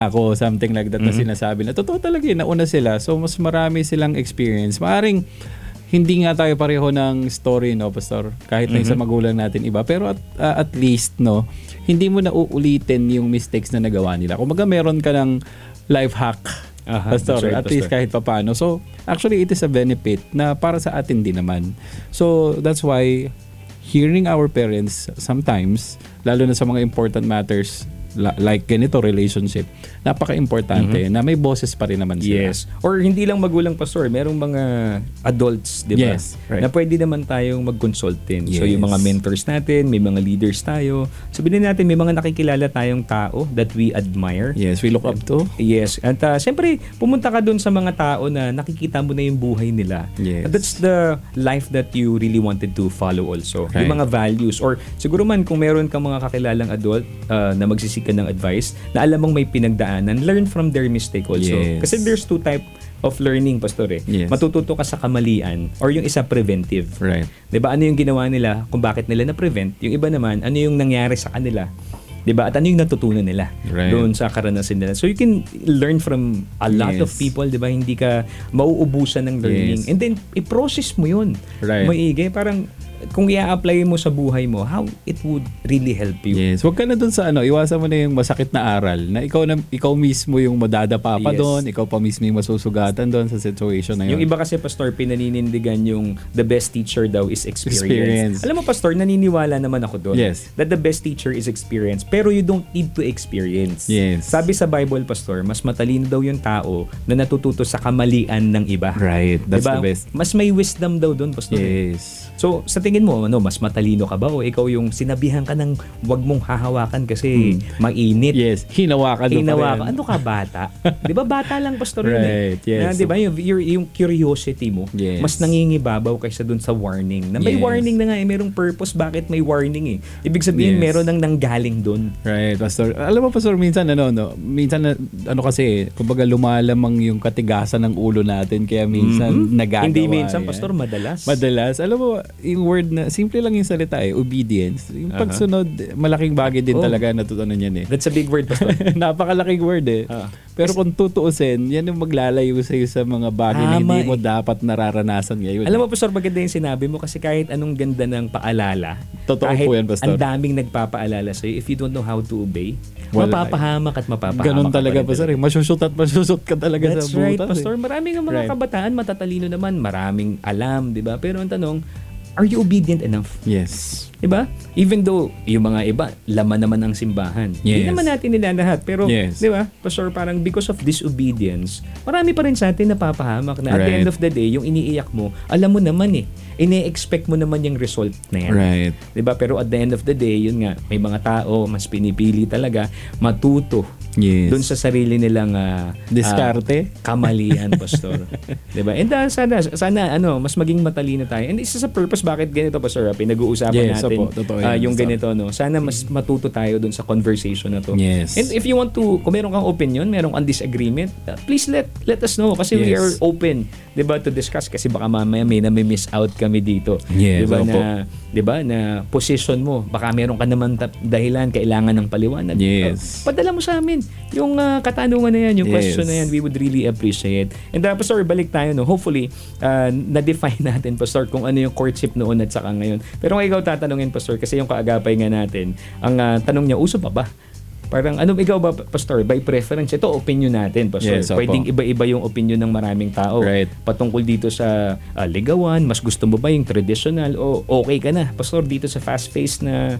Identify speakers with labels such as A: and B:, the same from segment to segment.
A: ako, something like that na sinasabi na totoo talaga yun, nauna sila. So, mas marami silang experience. Maaring hindi nga tayo pareho ng story, no, Pastor? Kahit na yung sa magulang natin iba. Pero at least, no, hindi mo na uulitin yung mistakes na nagawa nila. Kumbaga, meron ka ng life hack, Pastor,
B: right,
A: at least kahit papano. So, actually, it is a benefit na para sa atin din naman. So, that's why hearing our parents sometimes, lalo na sa mga important matters, like ganito relationship, napaka-importante na may boses pa rin naman sila.
B: Yes. Or hindi lang magulang, Pastor, merong mga adults, di ba?
A: Yes, right.
B: Na pwede naman tayong mag-consult din. So
A: Yes.
B: yung mga mentors natin, may mga leaders tayo. Sabihin natin, may mga nakikilala tayong tao that we admire.
A: Yes, we look up to.
B: Yes. At siyempre, pumunta ka dun sa mga tao na nakikita mo na yung buhay nila.
A: Yes.
B: That's the life that you really wanted to follow also.
A: Right.
B: Yung mga values. Or siguro man, kung meron kang mga kakilalang adult na magsisik ka ng advice, na alam mong may pinagdaanan, learn from their mistake also.
A: Yes.
B: Kasi there's two type of learning, Pastor.
A: Yes.
B: Matututo ka sa kamalian or yung isa preventive.
A: Right.
B: 'Di ba? Ano yung ginawa nila kung bakit nila na-prevent? Yung iba naman, ano yung nangyari sa kanila? 'Di ba? At ano yung natutunan nila
A: Right.
B: doon sa karanasan nila. So you can learn from a lot of
A: Yes.
B: people, 'di ba? Hindi ka mauubusan ng learning.
A: Yes.
B: And then i-process mo 'yun.
A: Right.
B: Maigi, parang kung i-apply mo sa buhay mo, how it would really help you.
A: Yes, wag ka na dun sa iwasan mo na yung masakit na aral na ikaw mismo yung madadapa pa
B: Yes.
A: doon, ikaw pa mismo yung masusugatan doon sa situation na yun.
B: Yung iba kasi, Pastor, pinaninindigan yung the best teacher daw is experience. Alam mo, Pastor, naniniwala naman ako doon.
A: Yes.
B: That the best teacher is experience. Pero you don't need to experience.
A: Yes.
B: Sabi sa Bible, Pastor, mas matalino daw yung tao na natututo sa kamalian ng iba.
A: Right, that's
B: Diba?
A: the best.
B: Mas may wisdom daw doon, Pastor.
A: Yes.
B: So, sa tingin mo, mas matalino ka ba o ikaw yung sinabihan ka ng wag mong hahawakan kasi mainit?
A: Yes, hinawakan mo pa
B: Hinawakan.
A: rin.
B: Ano ka, bata? Di ba, bata lang, Pastor, yun
A: Right, yes.
B: Na, di ba, yung curiosity mo,
A: Yes.
B: mas nangingibabaw kaysa dun sa warning. Na may
A: Yes.
B: warning na nga, merong purpose bakit may warning eh. Ibig sabihin,
A: Yes.
B: meron nang nanggaling dun.
A: Right, Pastor. Alam mo, Pastor, minsan minsan kasi, kumbaga lumalamang yung katigasan ng ulo natin kaya minsan nagagawa.
B: Hindi minsan,
A: yan.
B: Pastor, madalas.
A: Madalas. Alam mo, yung word na, simple lang yung salita obedience. Yung pagsunod, malaking bagay din talaga natutunan yan eh.
B: That's a big word, Pastor.
A: Napakalaking word eh. Pero kung tutuusin, yan yung maglalayo sa'yo sa mga bagay na hindi mo dapat nararanasan ngayon.
B: Alam mo, Pastor, maganda yung sinabi mo kasi kahit anong ganda ng paalala,
A: Totoo
B: kahit
A: po yan, Pastor.
B: ang daming nagpapaalala sa'yo, if you don't know how to obey,
A: Wala.
B: mapapahamak at mapapahamak.
A: Ganun
B: ka
A: talaga,
B: pa rin
A: Pastor. Masushoot at masushoot ka talaga
B: That's
A: sa
B: right,
A: butas.
B: Pastor. Maraming ang mga
A: Right.
B: kabataan, matatalino naman, maraming alam, di ba? Pero ang tanong, are you obedient enough?
A: Yes.
B: Diba? Even though yung mga iba, laman naman ang simbahan. Hindi
A: Yes.
B: naman natin nila lahat. Pero,
A: Yes.
B: di ba, Pastor, parang because of disobedience, marami pa rin sa atin napapahamak na at the
A: Right.
B: end of the day, yung iniiyak mo, alam mo naman eh, ine-expect mo naman yung result na yan.
A: Right.
B: Diba? Pero at the end of the day, yun nga, may mga tao, mas pinipili talaga matuto
A: Yes.
B: doon sa sarili nilang
A: Diskarte.
B: kamalian, Pastor. 'Di ba? And sana mas maging matalino tayo. And isa sa purpose bakit ganito, Pastor, pinag-uusapan
A: Yes,
B: natin
A: opo, totoo yan,
B: yung
A: Pastor.
B: ganito, no. Sana mas matuto tayo doon sa conversation na to.
A: Yes.
B: And if you want to, kung meron kang opinion, meron kang disagreement, please let us know kasi we
A: Yes.
B: are open, 'di ba, to discuss kasi baka mamaya may miss out kami dito.
A: Yes,
B: 'Di ba
A: opo.
B: na 'di ba na position mo, baka meron ka naman dahilan kailangan ng paliwanag.
A: Yes.
B: Padala mo sa amin yung katanungan na yan, yung
A: Yes.
B: question na yan, we would really appreciate. And Pastor, balik tayo, no? Hopefully, na-define natin, Pastor, kung ano yung courtship noon at saka ngayon. Pero kung ikaw tatanungin, Pastor, kasi yung kaagapay nga natin, ang tanong niya, uso pa ba? Parang, ikaw ba, Pastor, by preference? Ito, opinion natin, Pastor.
A: Yes, opo.
B: Pwedeng iba-iba yung opinion ng maraming tao.
A: Right.
B: Patungkol dito sa ligawan, mas gusto mo ba yung traditional o okay ka na, Pastor, dito sa fast-paced na,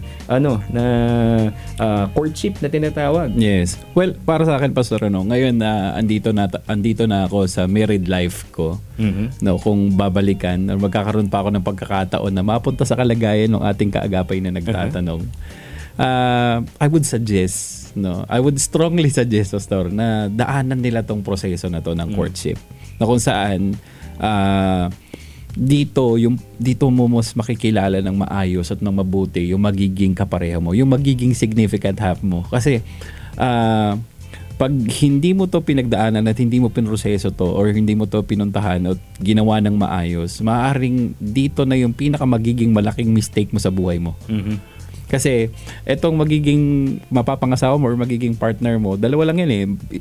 B: courtship na tinatawag?
A: Yes. Well, para sa akin, Pastor, ngayon na andito na ako sa married life ko. No, kung babalikan, magkakaroon pa ako ng pagkakataon na mapunta sa kalagayan ng ating kaagapay na nagtatanong. I would suggest, I would strongly suggest, Pastor, na daanan nila tong proseso na to ng courtship. Na kung saan, dito mo mas makikilala ng maayos at ng mabuti yung magiging kapareha mo, yung magiging significant half mo. Kasi, pag hindi mo to pinagdaanan at hindi mo pinroseso to or hindi mo to pinuntahan at ginawa ng maayos, maaaring dito na yung pinaka magiging malaking mistake mo sa buhay mo. Kasi etong magiging mapapangasawa mo or magiging partner mo, dalawa lang yan eh.